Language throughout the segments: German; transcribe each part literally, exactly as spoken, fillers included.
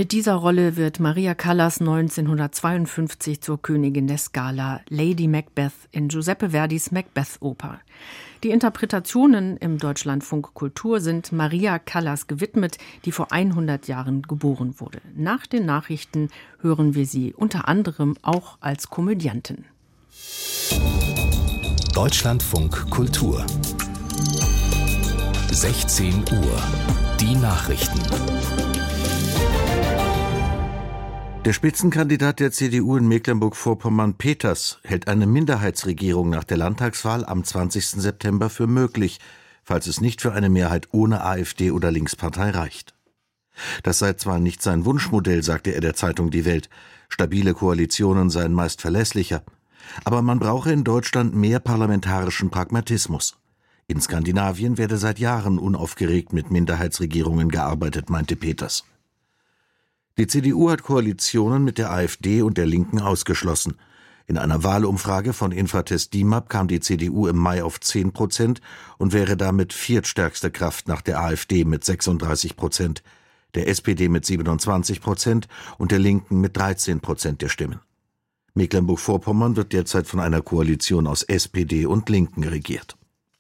Mit dieser Rolle wird Maria Callas neunzehnhundertzweiundfünfzig zur Königin der Scala, Lady Macbeth in Giuseppe Verdis Macbeth-Oper. Die Interpretationen im Deutschlandfunk Kultur sind Maria Callas gewidmet, die vor hundert Jahren geboren wurde. Nach den Nachrichten hören wir sie unter anderem auch als Komödiantin. Deutschlandfunk Kultur. sechzehn Uhr. Die Nachrichten. Der Spitzenkandidat der C D U in Mecklenburg-Vorpommern, Peters, hält eine Minderheitsregierung nach der Landtagswahl am zwanzigsten September für möglich, falls es nicht für eine Mehrheit ohne AfD oder Linkspartei reicht. Das sei zwar nicht sein Wunschmodell, sagte er der Zeitung Die Welt, stabile Koalitionen seien meist verlässlicher, aber man brauche in Deutschland mehr parlamentarischen Pragmatismus. In Skandinavien werde seit Jahren unaufgeregt mit Minderheitsregierungen gearbeitet, meinte Peters. Die C D U hat Koalitionen mit der AfD und der Linken ausgeschlossen. In einer Wahlumfrage von Infratest DIMAP kam die C D U im Mai auf zehn Prozent und wäre damit viertstärkste Kraft nach der AfD mit sechsunddreißig Prozent, der S P D mit siebenundzwanzig Prozent und der Linken mit dreizehn Prozent der Stimmen. Mecklenburg-Vorpommern wird derzeit von einer Koalition aus S P D und Linken regiert.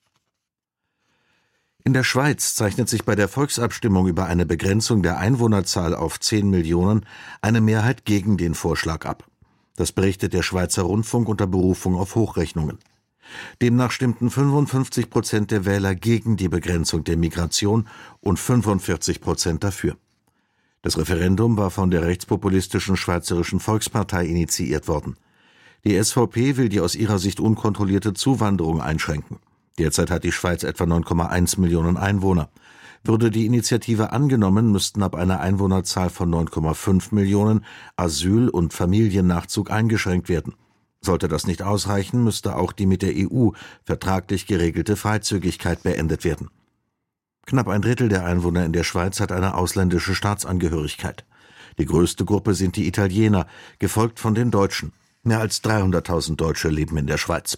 In der Schweiz zeichnet sich bei der Volksabstimmung über eine Begrenzung der Einwohnerzahl auf zehn Millionen eine Mehrheit gegen den Vorschlag ab. Das berichtet der Schweizer Rundfunk unter Berufung auf Hochrechnungen. Demnach stimmten fünfundfünfzig Prozent der Wähler gegen die Begrenzung der Migration und fünfundvierzig Prozent dafür. Das Referendum war von der rechtspopulistischen Schweizerischen Volkspartei initiiert worden. Die S V P will die aus ihrer Sicht unkontrollierte Zuwanderung einschränken. Derzeit hat die Schweiz etwa neun Komma eins Millionen Einwohner. Würde die Initiative angenommen, müssten ab einer Einwohnerzahl von neun Komma fünf Millionen Asyl- und Familiennachzug eingeschränkt werden. Sollte das nicht ausreichen, müsste auch die mit der E U vertraglich geregelte Freizügigkeit beendet werden. Knapp ein Drittel der Einwohner in der Schweiz hat eine ausländische Staatsangehörigkeit. Die größte Gruppe sind die Italiener, gefolgt von den Deutschen. Mehr als dreihunderttausend Deutsche leben in der Schweiz.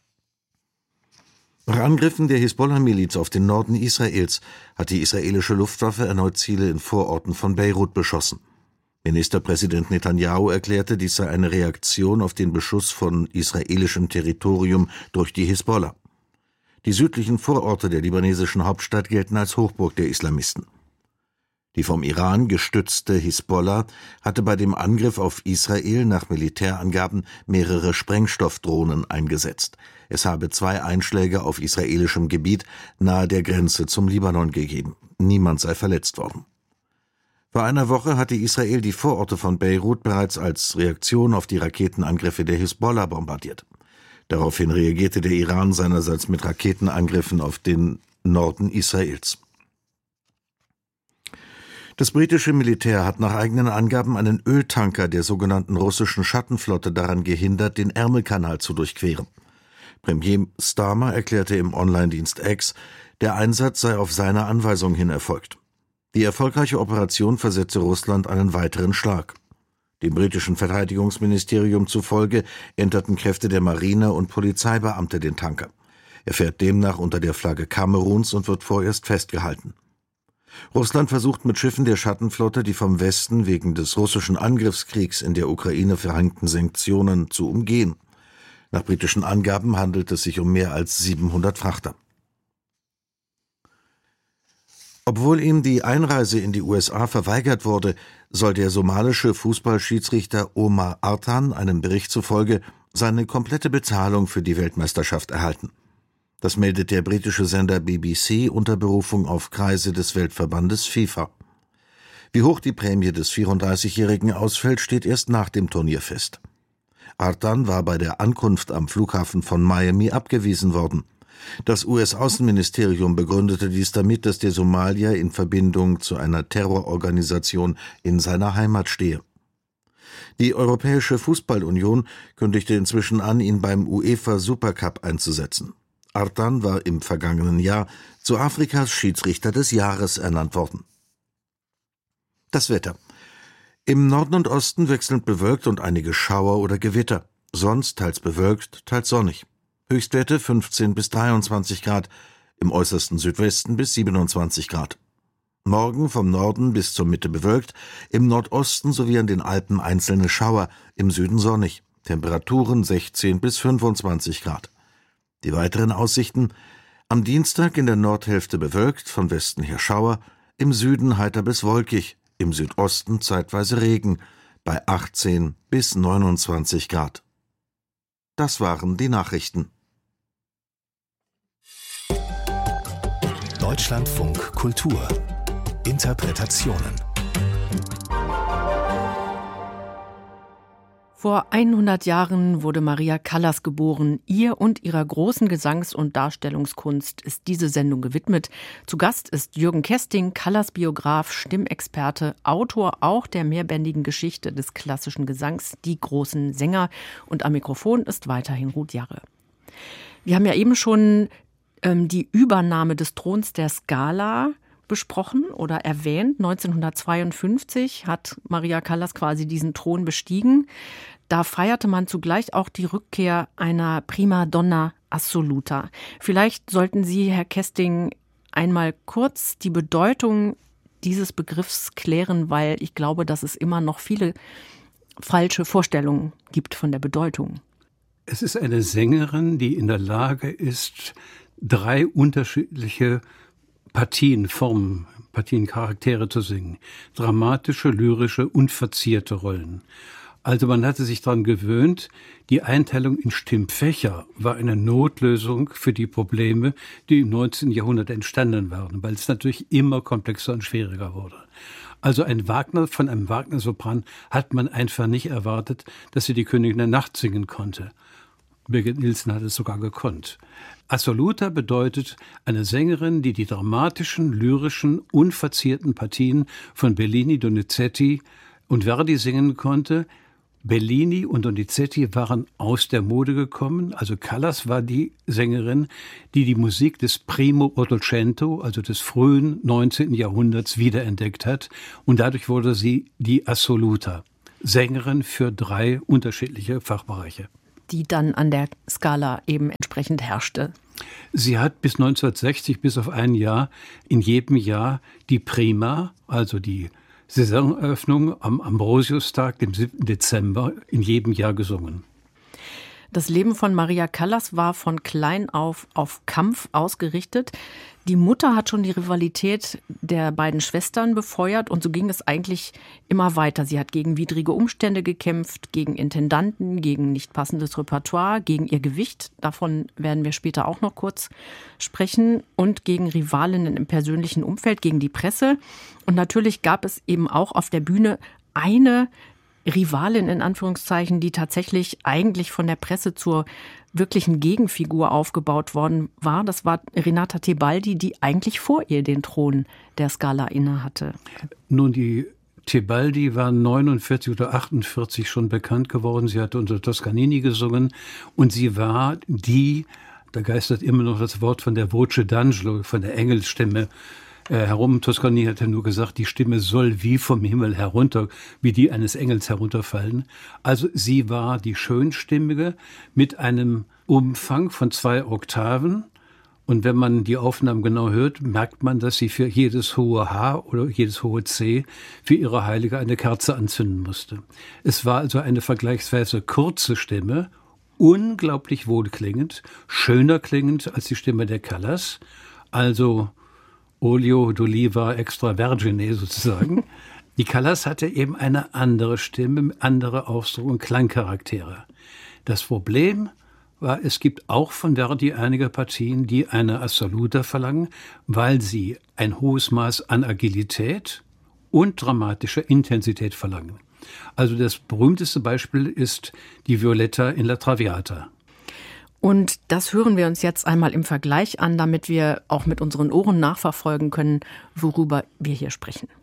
Nach Angriffen der Hisbollah-Miliz auf den Norden Israels hat die israelische Luftwaffe erneut Ziele in Vororten von Beirut beschossen. Ministerpräsident Netanyahu erklärte, dies sei eine Reaktion auf den Beschuss von israelischem Territorium durch die Hisbollah. Die südlichen Vororte der libanesischen Hauptstadt gelten als Hochburg der Islamisten. Die vom Iran gestützte Hisbollah hatte bei dem Angriff auf Israel nach Militärangaben mehrere Sprengstoffdrohnen eingesetzt. Es habe zwei Einschläge auf israelischem Gebiet nahe der Grenze zum Libanon gegeben. Niemand sei verletzt worden. Vor einer Woche hatte Israel die Vororte von Beirut bereits als Reaktion auf die Raketenangriffe der Hisbollah bombardiert. Daraufhin reagierte der Iran seinerseits mit Raketenangriffen auf den Norden Israels. Das britische Militär hat nach eigenen Angaben einen Öltanker der sogenannten russischen Schattenflotte daran gehindert, den Ärmelkanal zu durchqueren. Premier Starmer erklärte im Online-Dienst X, der Einsatz sei auf seine Anweisung hin erfolgt. Die erfolgreiche Operation versetzte Russland einen weiteren Schlag. Dem britischen Verteidigungsministerium zufolge enterten Kräfte der Marine und Polizeibeamte den Tanker. Er fährt demnach unter der Flagge Kameruns und wird vorerst festgehalten. Russland versucht mit Schiffen der Schattenflotte, die vom Westen wegen des russischen Angriffskriegs in der Ukraine verhängten Sanktionen zu umgehen. Nach britischen Angaben handelt es sich um mehr als siebenhundert Frachter. Obwohl ihm die Einreise in die U S A verweigert wurde, soll der somalische Fußballschiedsrichter Omar Artan einem Bericht zufolge seine komplette Bezahlung für die Weltmeisterschaft erhalten. Das meldet der britische Sender B B C unter Berufung auf Kreise des Weltverbandes FIFA. Wie hoch die Prämie des vierunddreißigjährigen ausfällt, steht erst nach dem Turnier fest. Artan war bei der Ankunft am Flughafen von Miami abgewiesen worden. Das U S-Außenministerium begründete dies damit, dass der Somalier in Verbindung zu einer Terrororganisation in seiner Heimat stehe. Die Europäische Fußballunion kündigte inzwischen an, ihn beim UEFA Supercup einzusetzen. Artan war im vergangenen Jahr zu Afrikas Schiedsrichter des Jahres ernannt worden. Das Wetter. Im Norden und Osten wechselnd bewölkt und einige Schauer oder Gewitter. Sonst teils bewölkt, teils sonnig. Höchstwerte fünfzehn bis dreiundzwanzig Grad, im äußersten Südwesten bis siebenundzwanzig Grad. Morgen vom Norden bis zur Mitte bewölkt, im Nordosten sowie an den Alpen einzelne Schauer, im Süden sonnig. Temperaturen sechzehn bis fünfundzwanzig Grad. Die weiteren Aussichten: am Dienstag in der Nordhälfte bewölkt, von Westen her Schauer, im Süden heiter bis wolkig, im Südosten zeitweise Regen, bei achtzehn bis neunundzwanzig Grad. Das waren die Nachrichten. Deutschlandfunk Kultur. Interpretationen. Vor hundert Jahren wurde Maria Callas geboren. Ihr und ihrer großen Gesangs- und Darstellungskunst ist diese Sendung gewidmet. Zu Gast ist Jürgen Kesting, Callas Biograf, Stimmexperte, Autor auch der mehrbändigen Geschichte des klassischen Gesangs, Die großen Sänger. Und am Mikrofon ist weiterhin Ruth Jarre. Wir haben ja eben schon ähm, die Übernahme des Throns der Scala besprochen oder erwähnt. neunzehnhundertzweiundfünfzig hat Maria Callas quasi diesen Thron bestiegen. Da feierte man zugleich auch die Rückkehr einer Prima Donna Assoluta. Vielleicht sollten Sie, Herr Kesting, einmal kurz die Bedeutung dieses Begriffs klären, weil ich glaube, dass es immer noch viele falsche Vorstellungen gibt von der Bedeutung. Es ist eine Sängerin, die in der Lage ist, drei unterschiedliche Partien, Formen, Partien, Charaktere zu singen. Dramatische, lyrische und verzierte Rollen. Also man hatte sich daran gewöhnt, die Einteilung in Stimmfächer war eine Notlösung für die Probleme, die im neunzehnten Jahrhundert entstanden waren, weil es natürlich immer komplexer und schwieriger wurde. Also ein Wagner, von einem Wagner-Sopran hat man einfach nicht erwartet, dass sie die Königin der Nacht singen konnte. Birgit Nilsson hat es sogar gekonnt. Assoluta bedeutet eine Sängerin, die die dramatischen, lyrischen, unverzierten Partien von Bellini, Donizetti und Verdi singen konnte. Bellini und Donizetti waren aus der Mode gekommen. Also Callas war die Sängerin, die die Musik des Primo Ottocento, also des frühen neunzehnten Jahrhunderts, wiederentdeckt hat. Und dadurch wurde sie die Assoluta, Sängerin für drei unterschiedliche Fachbereiche, Die dann an der Scala eben entsprechend herrschte. Sie hat bis neunzehnhundertsechzig, bis auf ein Jahr, in jedem Jahr die Prima, also die Saisoneröffnung am Ambrosiustag, dem siebten Dezember, in jedem Jahr gesungen. Das Leben von Maria Callas war von klein auf auf Kampf ausgerichtet. Die Mutter hat schon die Rivalität der beiden Schwestern befeuert und so ging es eigentlich immer weiter. Sie hat gegen widrige Umstände gekämpft, gegen Intendanten, gegen nicht passendes Repertoire, gegen ihr Gewicht, davon werden wir später auch noch kurz sprechen, und gegen Rivalinnen im persönlichen Umfeld, gegen die Presse. Und natürlich gab es eben auch auf der Bühne eine Rivalin in Anführungszeichen, die tatsächlich eigentlich von der Presse zur wirklichen Gegenfigur aufgebaut worden war. Das war Renata Tebaldi, die eigentlich vor ihr den Thron der Scala innehatte. Nun, die Tebaldi war neunundvierzig oder achtundvierzig schon bekannt geworden. Sie hatte unter Toscanini gesungen und sie war die, da geistert immer noch das Wort von der Voce d'Angelo, von der Engelsstimme Äh, herum. Toscanini hat ja nur gesagt, die Stimme soll wie vom Himmel herunter, wie die eines Engels herunterfallen. Also sie war die Schönstimmige mit einem Umfang von zwei Oktaven. Und wenn man die Aufnahmen genau hört, merkt man, dass sie für jedes hohe H oder jedes hohe C für ihre Heilige eine Kerze anzünden musste. Es war also eine vergleichsweise kurze Stimme, unglaublich wohlklingend, schöner klingend als die Stimme der Callas. Also Olio d'Oliva extra vergine sozusagen. Die Callas hatte eben eine andere Stimme, andere Ausdruck und Klangcharaktere. Das Problem war, es gibt auch von Verdi einige Partien, die eine Assoluta verlangen, weil sie ein hohes Maß an Agilität und dramatischer Intensität verlangen. Also das berühmteste Beispiel ist die Violetta in La Traviata. Und das hören wir uns jetzt einmal im Vergleich an, damit wir auch mit unseren Ohren nachverfolgen können, worüber wir hier sprechen.